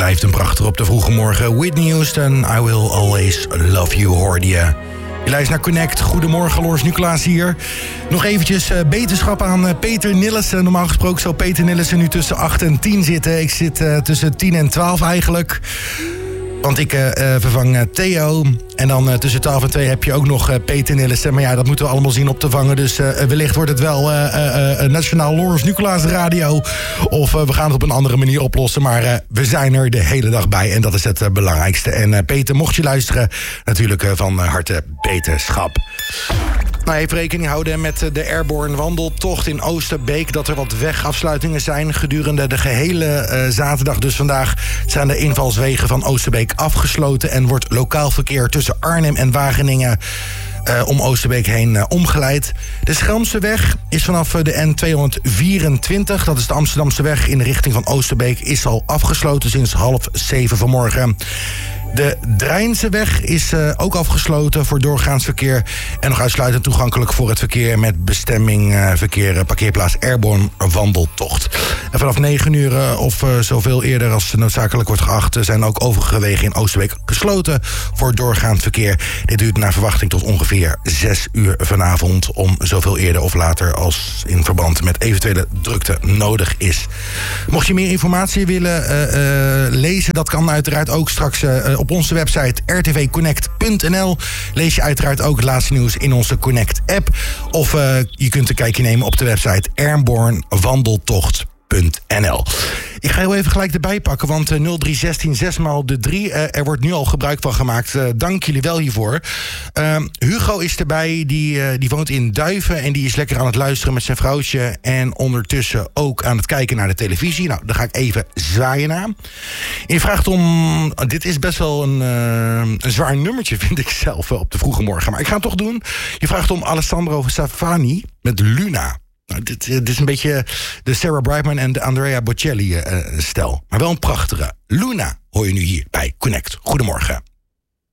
blijft een prachtig op de vroege morgen. Whitney Houston, I Will Always Love You, hoorde je. Je luistert naar Connect. Goedemorgen, Loris Nicolaas hier. Nog eventjes beterschap aan Peter Nillissen. Normaal gesproken zou Peter Nillissen nu tussen 8 en 10 zitten. Ik zit tussen 10 en 12 eigenlijk. Want ik vervang Theo. En dan tussen 12 en 2 heb je ook nog Peter Nillissen. Maar ja, dat moeten we allemaal zien op te vangen. Dus wellicht wordt het wel Nationaal Loris Nicolaas Radio. Of we gaan het op een andere manier oplossen. Maar we zijn er de hele dag bij. En dat is het belangrijkste. En Peter, mocht je luisteren, natuurlijk van harte beterschap. Nou, even rekening houden met de Airborne wandeltocht in Oosterbeek. Dat er wat wegafsluitingen zijn gedurende de gehele zaterdag. Dus vandaag zijn de invalswegen van Oosterbeek afgesloten. En wordt lokaal verkeer tussen Arnhem en Wageningen om Oosterbeek heen omgeleid. De Schelmseweg is vanaf de N224, dat is de Amsterdamse weg in de richting van Oosterbeek, is al afgesloten sinds 6:30 vanmorgen. De Drijnseweg is ook afgesloten voor doorgaans verkeer en nog uitsluitend toegankelijk voor het verkeer met bestemming verkeer parkeerplaats Airborne wandeltocht. En vanaf 9 uur of zoveel eerder als noodzakelijk wordt geacht zijn ook overige wegen in Oosterbeek gesloten voor doorgaand verkeer. Dit duurt naar verwachting tot ongeveer 6 uur vanavond, om zoveel eerder of later als in verband met eventuele drukte nodig is. Mocht je meer informatie willen lezen, dat kan uiteraard ook straks op onze website rtvconnect.nl. Lees je uiteraard ook het laatste nieuws in onze Connect-app. Of je kunt een kijkje nemen op de website airbornewandeltocht.nl. Ik ga heel even gelijk erbij pakken, want 0316 6x3, er wordt nu al gebruik van gemaakt. Dank jullie wel hiervoor. Hugo is erbij, die woont in Duiven en die is lekker aan het luisteren met zijn vrouwtje en ondertussen ook aan het kijken naar de televisie. Nou, daar ga ik even zwaaien naar. Je vraagt om, dit is best wel een zwaar nummertje, vind ik zelf op de vroege morgen, maar ik ga het toch doen. Je vraagt om Alessandro Safani met Luna. Nou, dit is een beetje de Sarah Brightman en de Andrea Bocelli stijl. Maar wel een prachtige. Luna hoor je nu hier bij Connect. Goedemorgen.